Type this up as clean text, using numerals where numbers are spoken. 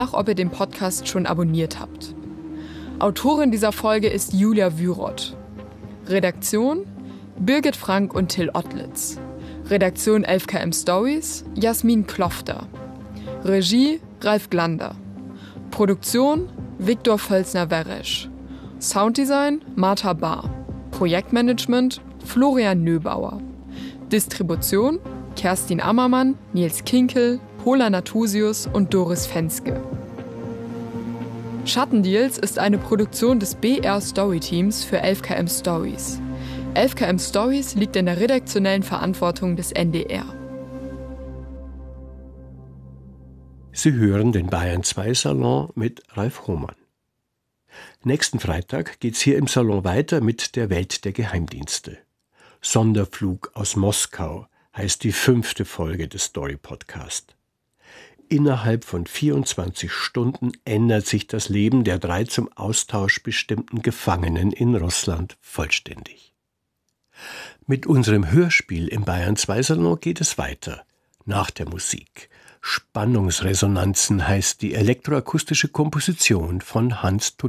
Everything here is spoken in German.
ob ihr den Podcast schon abonniert habt. Autorin dieser Folge ist Julia Wyroth. Redaktion Birgit Frank und Till Ottlitz. Redaktion 11KM Stories Jasmin Klofter. Regie Ralf Glander. Produktion Viktor Völzner-Weresch. Sounddesign Martha Bahr. Projektmanagement Florian Nöbauer. Distribution Kerstin Ammermann, Nils Kinkel, Pola Natusius und Doris Fenske. Schattendeals ist eine Produktion des BR Story Teams für 11KM Stories. 11KM Stories liegt in der redaktionellen Verantwortung des NDR. Sie hören den Bayern 2 Salon mit Ralf Hohmann. Nächsten Freitag geht's hier im Salon weiter mit der Welt der Geheimdienste. Sonderflug aus Moskau heißt die 5. Folge des Story-Podcast. Innerhalb von 24 Stunden ändert sich das Leben der 3 zum Austausch bestimmten Gefangenen in Russland vollständig. Mit unserem Hörspiel im Bayern 2 Salon geht es weiter, nach der Musik. Spannungsresonanzen heißt die elektroakustische Komposition von Hans